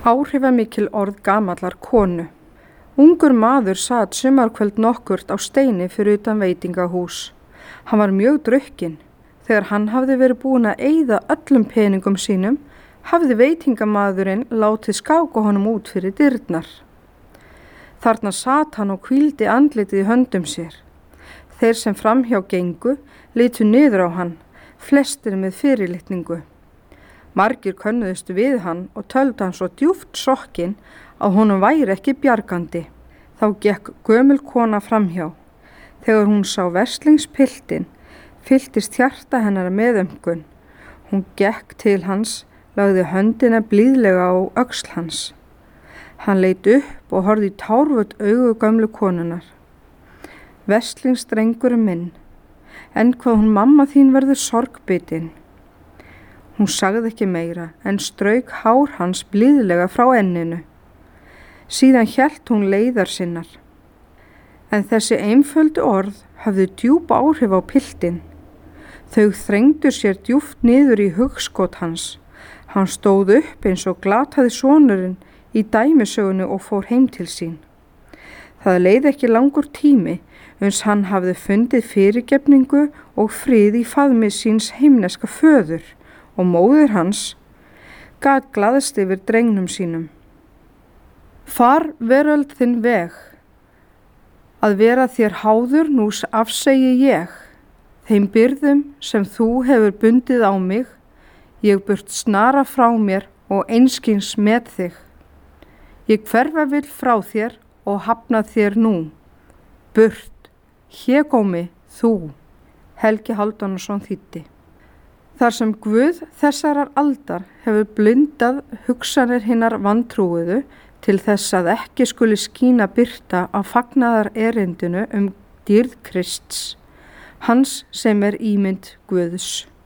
Áhrifamikil orð gamallar konu. Ungur maður sat sumarkvöld nokkurt á steini fyrir utan veitingahús. Hann var mjög drukkinn. Þegar hann hafði verið búinn að eyða öllum peningum sínum, hafði veitingamaðurinn látið skáka honum út fyrir dyrnar. Þarna sat hann og hvíldi andlitið í höndum sér. Þeir sem framhjá gengu litu niður á hann, flestir með fyrirlitningu. Margir könnuðust við hann og töldu hann svo djúpt sokkinn að honum væri ekki bjargandi. Þá gekk gömul kona framhjá. Þegar hún sá verslingspiltinn, fylltist hjarta hennar meðaumkun. Hún gekk til hans, lagði höndina blíðlega á öxl hans. Hann leit upp og horfði í tárvot augu gömlu konunnar. Verslingsdrengurinn minn, en hvað hún mamma þín verður sorgbitin. Hún sagði ekki meira en strauk hár hans blíðlega frá enninu. Síðan hélt hún leiðar sinnar. En þessi einföldu orð hafði djúp áhrif á piltinn. Þau þrengdu sér djúpt niður í hugskot hans. Hann stóð upp eins og glataði sonurinn í dæmisögunni og fór heim til sín. Það leið ekki langur tími uns hann hafði fundið fyrirgefningu og frið í faðmi síns himneska föður og móðir hans gat glaðst yfir drengnum sínum. Far veröld þinn veg, að vera þér háður nú afsegi ég, þeim byrðum sem þú hefur bundið á mig, ég burt snara frá mér og einskins með þig. Ég hverfa vill frá þér og hafna þér nú. Burt, hégómi þú. Helgi Hálfdanarson þýddi. Þar sem Guð þessarar aldar hefur blindað hugsanir hinnar vantrúuðu til þess að ekki skuli skína birta á fagnaðar erindinu dýrð Krists, hans sem ímynd Guðs.